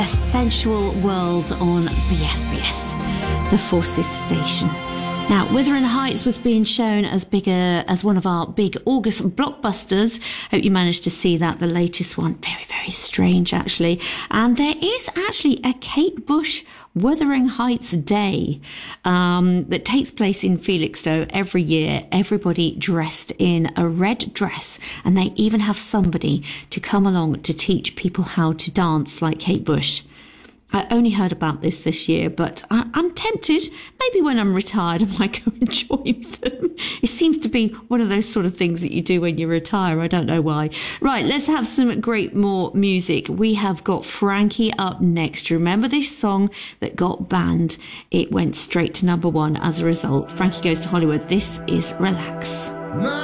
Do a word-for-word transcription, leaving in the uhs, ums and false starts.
A sensual world on B F B S, the Forces station. Now, Wuthering Heights was being shown as bigger as one of our big August blockbusters. Hope you managed to see that, the latest one. Very, very strange, actually. And there is actually a Kate Bush Wuthering Heights Day um, that takes place in Felixstowe every year. Everybody dressed in a red dress, and they even have somebody to come along to teach people how to dance like Kate Bush. I only heard about this this year, but I, I'm tempted. Maybe when I'm retired, I might go and join them. It seems to be one of those sort of things that you do when you retire. I don't know why. Right, let's have some great more music. We have got Frankie up next. Remember this song that got banned? It went straight to number one as a result. Frankie Goes to Hollywood. This is Relax.